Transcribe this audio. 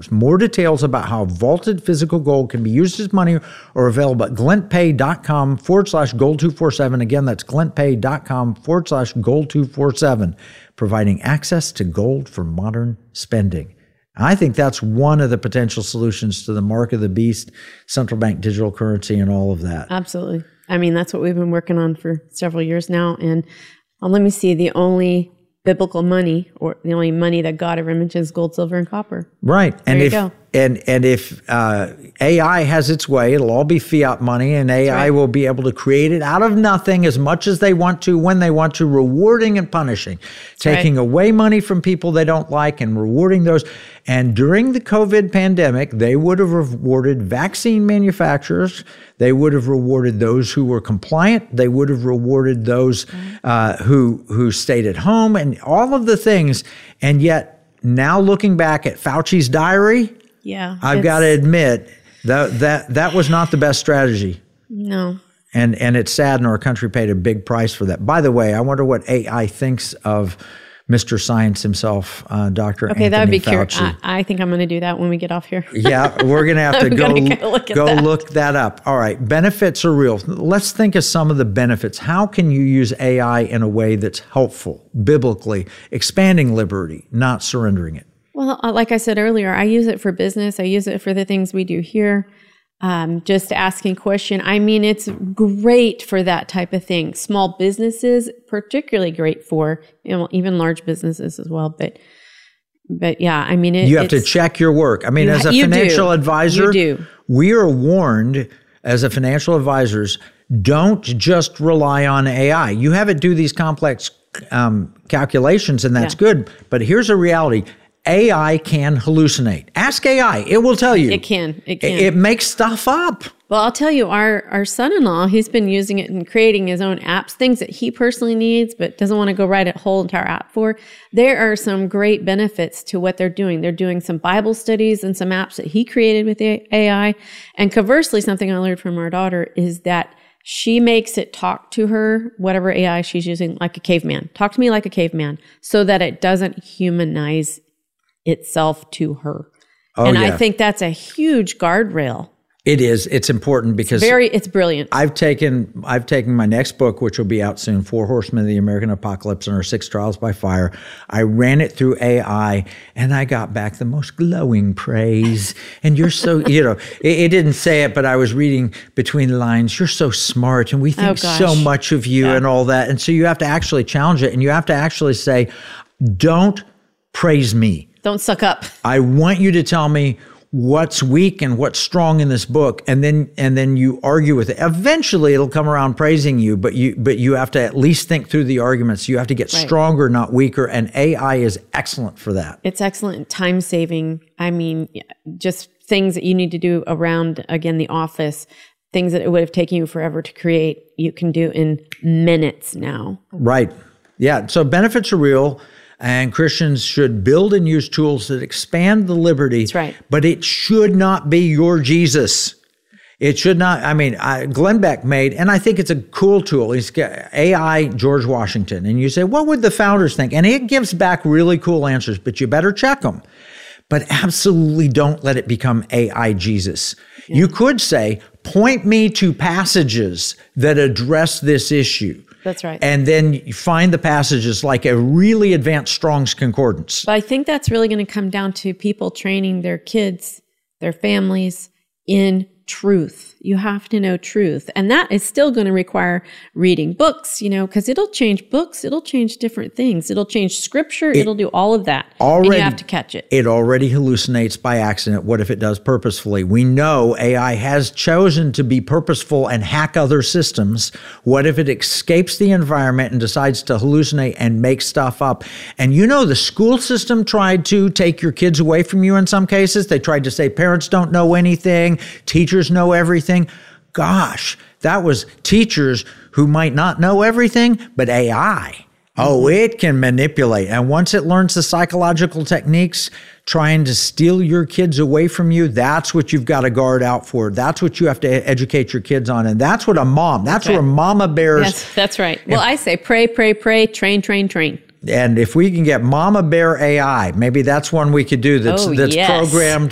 homes. More details about how vaulted physical gold can be used as money are available at glintpay.com/gold247. Again, that's glintpay.com/gold247, providing access to gold for modern spending. I think that's one of the potential solutions to the mark of the beast, central bank digital currency, and all of that. Absolutely. I mean, that's what we've been working on for several years now. And let me see, the only biblical money, or the only money that God ever mentions, is gold, silver, and copper. Right. There you go. And if AI has its way, it'll all be fiat money, and AI will be able to create it out of nothing as much as they want to, when they want to, rewarding and punishing, taking away money from people they don't like and rewarding those. And during the COVID pandemic, they would have rewarded vaccine manufacturers. They would have rewarded those who were compliant. They would have rewarded those who stayed at home, and all of the things. And yet, now looking back at Fauci's diary, I've got to admit that was not the best strategy. No. And it's sad, and our country paid a big price for that. By the way, I wonder what AI thinks of Mr. Science himself, Dr. Anthony Fauci. That would be curious. I think I'm going to do that when we get off here. Yeah, we're going to have to go look that up. All right, benefits are real. Let's think of some of the benefits. How can you use AI in a way that's helpful, biblically, expanding liberty, not surrendering it? Well, like I said earlier, I use it for business. I use it for the things we do here. Just asking question. I mean, it's great for that type of thing. Small businesses, particularly great for, even large businesses as well. But yeah, I mean, you have to check your work. I mean, as a financial advisor, we are warned as a financial advisors, don't just rely on AI. You have it do these complex calculations, and that's good. But here's a reality. AI can hallucinate. Ask AI. It will tell you. It can. It makes stuff up. Well, I'll tell you, our son-in-law, he's been using it and creating his own apps, things that he personally needs, but doesn't want to go write a whole entire app for. There are some great benefits to what they're doing. They're doing some Bible studies and some apps that he created with the AI. And conversely, something I learned from our daughter is that she makes it talk to her, whatever AI she's using, like a caveman. Talk to me like a caveman, so that it doesn't humanize itself to her. I think that's a huge guardrail. It is. It's important because it's brilliant. I've taken my next book, which will be out soon, 4 Horsemen of the American Apocalypse and Our 6 Trials by Fire. I ran it through AI, and I got back the most glowing praise. And you're so, it didn't say it, but I was reading between the lines. You're so smart, and we think so much of you and all that. And so you have to actually challenge it, and you have to actually say, don't praise me. Don't suck up. I want you to tell me what's weak and what's strong in this book, and then you argue with it. Eventually, it'll come around praising you, but you have to at least think through the arguments. You have to get stronger, not weaker, and AI is excellent for that. It's excellent. Time saving. I mean, just things that you need to do around, again, the office, things that it would have taken you forever to create, you can do in minutes now. Right. Yeah. So benefits are real. And Christians should build and use tools that expand the liberty. That's right. But it should not be your Jesus. It should not. I mean, Glenn Beck made, and I think it's a cool tool. He's got AI George Washington. And you say, what would the founders think? And it gives back really cool answers, but you better check them. But absolutely don't let it become AI Jesus. Yeah. You could say, point me to passages that address this issue. That's right. And then you find the passages like a really advanced Strong's Concordance. But I think that's really going to come down to people training their kids, their families in truth. You have to know truth. And that is still going to require reading books, because it'll change books. It'll change different things. It'll change scripture. It'll do all of that. And you have to catch it. It already hallucinates by accident. What if it does purposefully? We know AI has chosen to be purposeful and hack other systems. What if it escapes the environment and decides to hallucinate and make stuff up? And the school system tried to take your kids away from you in some cases. They tried to say parents don't know anything, teachers know everything. Gosh, that was teachers who might not know everything, but AI. Oh, it can manipulate. And once it learns the psychological techniques, trying to steal your kids away from you, that's what you've got to guard out for. That's what you have to educate your kids on. And that's what that's where mama bears. Yes, that's right. Well, I say pray, pray, pray, train, train, train. And if we can get Mama Bear AI, maybe that's one we could do that's programmed